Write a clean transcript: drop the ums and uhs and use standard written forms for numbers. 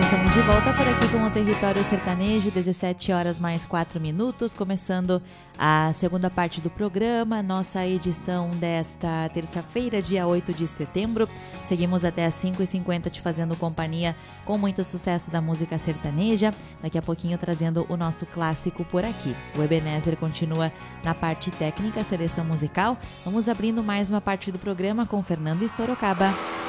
Estamos de volta por aqui com o Território Sertanejo, 17 horas mais 4 minutos, começando a segunda parte do programa, nossa edição desta terça-feira, dia 8 de setembro. Seguimos até às 5h50 te fazendo companhia com muito sucesso da música sertaneja. Daqui a pouquinho trazendo o nosso clássico por aqui. O Ebenezer continua na parte técnica, seleção musical. Vamos abrindo mais uma parte do programa com Fernando e Sorocaba.